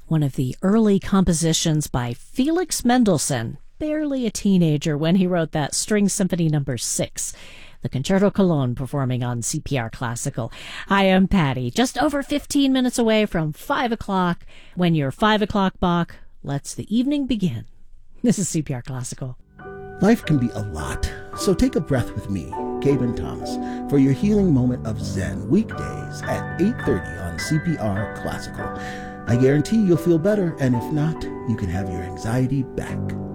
one of the early compositions by Felix Mendelssohn, barely a teenager when he wrote that String Symphony No. 6, the Concerto Cologne, performing on CPR Classical. I am Patty, just over 15 minutes away from 5 o'clock. When your 5 o'clock Bach lets the evening begin. This is CPR Classical. Life can be a lot, so take a breath with me, Gaben Thomas, for your healing moment of Zen, weekdays at 8:30 on CPR Classical. I guarantee you'll feel better, and if not, you can have your anxiety back.